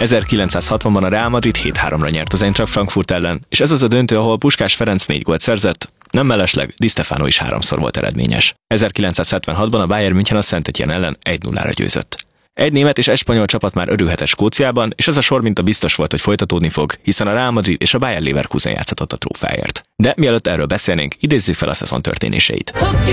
1960-ban a Real Madrid 7-3-ra nyert az Eintracht Frankfurt ellen, és ez az a döntő, ahol Puskás Ferenc 4 gólt szerzett, nem mellesleg Di Stefano is 3-szor volt eredményes. 1976-ban a Bayern München a Saint-Étienne ellen 1-0-ra győzött. Egy német és egy spanyol csapat már örülhetett Skóciában, és ez a sor minta biztos volt, hogy folytatódni fog, hiszen a Real Madrid és a Bayer Leverkusen játszhatott a trófeáért. De mielőtt erről beszélnénk, idézzük fel a szezon történéseit.